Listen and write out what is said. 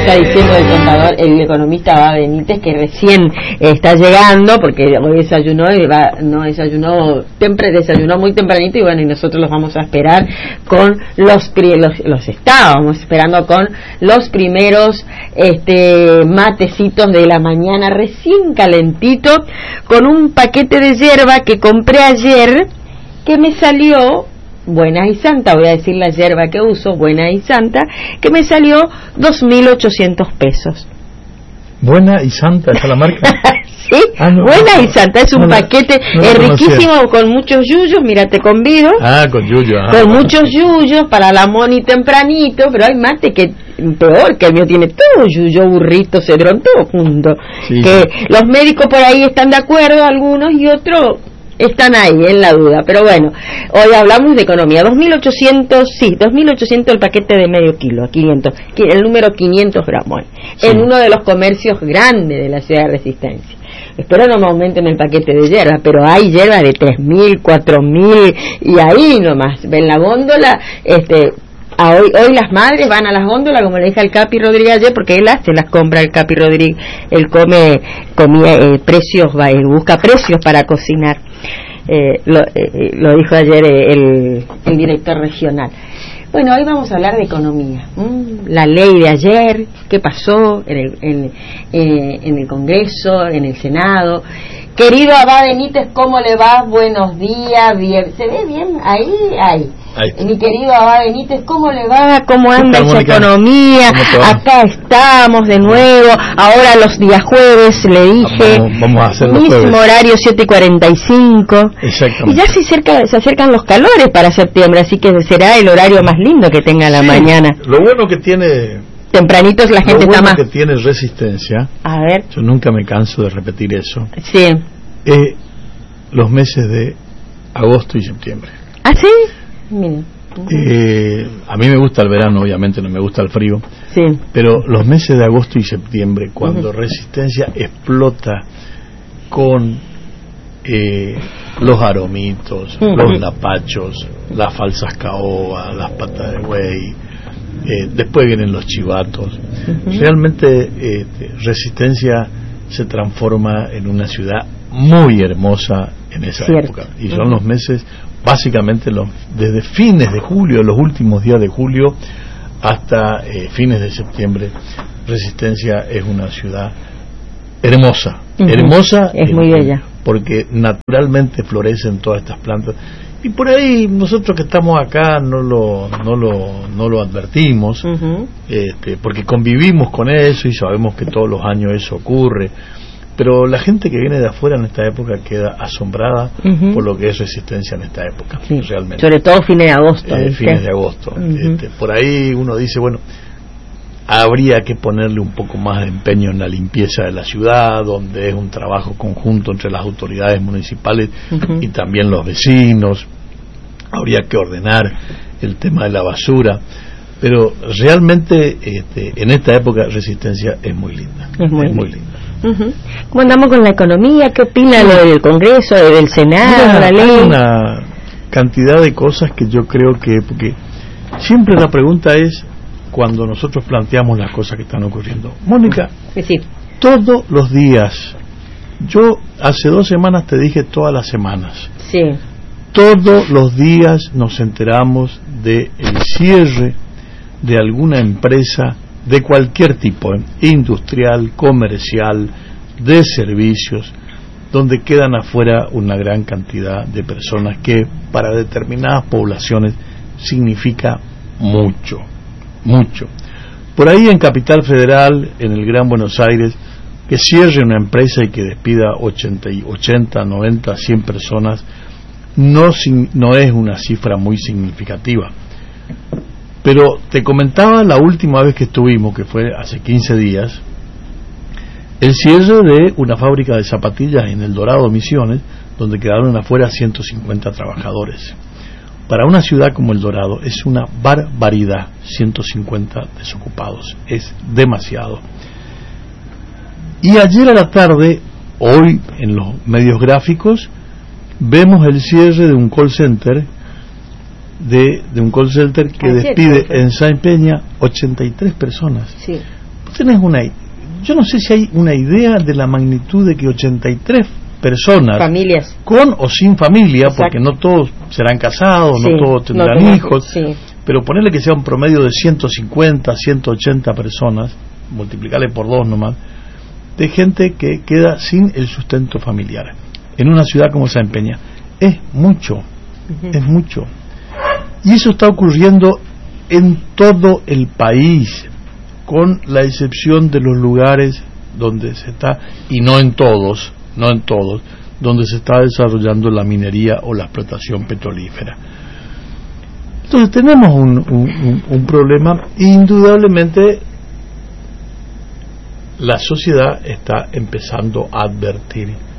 está diciendo el contador, el economista Abad Benítez, que recién está llegando, porque hoy desayunó y desayunó muy tempranito, y bueno, y nosotros los vamos a esperar con los estábamos esperando con los primeros matecitos de la mañana, recién calentito, con un paquete de yerba que compré ayer, que me salió buena y santa, voy a decir la yerba que uso, buena y santa, que me salió 2.800 pesos. ¿Buena y santa es la marca? Sí, buena y santa, es un paquete riquísimo, con muchos yuyos, mira, te convido. Con yuyos. Con muchos yuyos para la moni tempranito, pero hay mate que peor, que el mío tiene todo yuyo, burrito, cedrón, todo junto. Sí, que sí. Los médicos por ahí están de acuerdo, algunos, y otros están ahí en la duda, pero bueno, hoy hablamos de economía. 2.800 el paquete de medio kilo, 500, el número 500 gramos, sí. En uno de los comercios grandes de la ciudad de Resistencia. Espero no me aumenten el paquete de hierba, pero hay hierba de 3.000, 4.000, y ahí nomás, ven la góndola, hoy las madres van a las góndolas, como le dije al Capi Rodríguez ayer, porque él hace las compras, el Capi Rodríguez, él comía precios, busca precios para cocinar, lo dijo ayer el director regional. Bueno, hoy vamos a hablar de economía, la ley de ayer, qué pasó en el Congreso, en el Senado. Querido Abad Benítez, ¿cómo le va? Buenos días, bien. ¿Se ve bien? Ahí. Mi querido Abad Benítez, ¿cómo le va? ¿Cómo anda esa economía? Acá estamos de nuevo. Ahora los días jueves, le dije. Vamos a hacer mismo jueves. Horario 7:45. Exactamente. Y ya se acercan los calores para septiembre, así que será el horario más lindo que tenga la mañana. Lo bueno que tiene... Tempranitos la gente está más... Lo bueno que tiene Resistencia, a ver, yo nunca me canso de repetir eso, sí, los meses de agosto y septiembre. ¿Ah, sí? Mira. A mí me gusta el verano, obviamente no me gusta el frío, sí, pero los meses de agosto y septiembre, cuando Resistencia explota con los aromitos, los lapachos, las falsas caobas, las patas de buey, después vienen los chivatos. Realmente Resistencia se transforma en una ciudad muy hermosa en esa época, y son los meses básicamente desde fines de julio, los últimos días de julio, hasta fines de septiembre. Resistencia es una ciudad hermosa, hermosa, es muy bella, porque naturalmente florecen todas estas plantas. Y por ahí nosotros que estamos acá no lo advertimos, porque convivimos con eso y sabemos que todos los años eso ocurre, pero la gente que viene de afuera en esta época queda asombrada por lo que es Resistencia en esta época, realmente. Sobre todo fines de agosto. Fines de agosto. Por ahí uno dice, bueno, habría que ponerle un poco más de empeño en la limpieza de la ciudad, donde es un trabajo conjunto entre las autoridades municipales y también los vecinos. Habría que ordenar el tema de la basura, pero realmente en esta época Resistencia es muy linda. Es muy linda. ¿Cómo andamos con la economía? ¿Qué opina lo del Congreso, del Senado, la ley? Hay una cantidad de cosas que yo creo que, porque siempre la pregunta es, cuando nosotros planteamos las cosas que están ocurriendo, Mónica, todos los días, yo hace 2 semanas te dije todas las semanas, todos los días nos enteramos de el cierre de alguna empresa de cualquier tipo, industrial, comercial, de servicios, donde quedan afuera una gran cantidad de personas que para determinadas poblaciones significa mucho. Por ahí en Capital Federal, en el Gran Buenos Aires, que cierre una empresa y que despida 80, 90, 100 personas, no es una cifra muy significativa. Pero te comentaba la última vez que estuvimos, que fue hace 15 días, el cierre de una fábrica de zapatillas en El Dorado, Misiones, donde quedaron afuera 150 trabajadores. Para una ciudad como El Dorado es una barbaridad, 150 desocupados, es demasiado. Y ayer a la tarde, hoy en los medios gráficos, vemos el cierre de un call center, que despide en Saint Peña 83 personas. tenés yo no sé si hay una idea de la magnitud de que 83 personas, familias, con o sin familia, exacto, porque no todos serán casados, sí, no todos tendrán hijos, sí, pero ponerle que sea un promedio de 150, 180 personas, multiplicarle por 2 nomás, de gente que queda sin el sustento familiar en una ciudad como San Peña. Es mucho, es mucho. Y eso está ocurriendo en todo el país, con la excepción de los lugares donde se está, y no en todos, donde se está desarrollando la minería o la explotación petrolífera. Entonces tenemos un problema. Indudablemente la sociedad está empezando a advertir